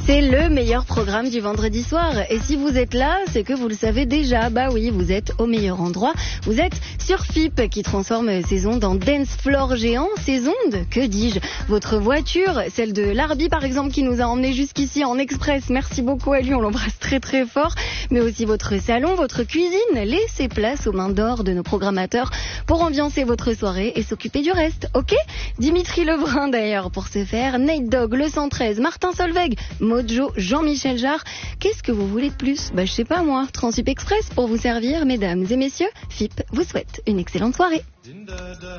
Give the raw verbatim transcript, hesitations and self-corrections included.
C'est le meilleur programme du vendredi soir. Et si vous êtes là, c'est que vous le savez déjà. Bah oui, vous êtes au meilleur endroit. Vous êtes sur F I P qui transforme ses ondes en dance floor géant. Ces ondes, que dis-je, votre voiture, celle de Larbi par exemple qui nous a emmenés jusqu'ici en express. Merci beaucoup à lui, on l'embrasse très très fort. Mais aussi votre salon, votre cuisine. Laissez place aux mains d'or de nos programmateurs pour ambiancer votre soirée et s'occuper du reste. Ok ? Dimitri Lebrun d'ailleurs pour ce faire. Nate Dogg, le cent treize, Martin Solveig, Mojo, Jean-Michel Jarre. Qu'est-ce que vous voulez de plus ? Bah je sais pas moi. Transip Express pour vous servir, mesdames et messieurs. F I P vous souhaite une excellente soirée.